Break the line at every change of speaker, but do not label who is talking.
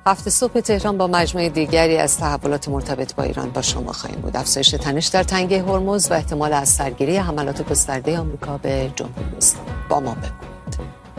هفت صبح تهران با مجموعه دیگری از تحولات مرتبط با ایران با شما خواهیم بود. افزایش تنش در تنگه هرمز و احتمال از سرگیری حملات گسترده آمریکا به جمهوری اسلامی. با ما بمانید.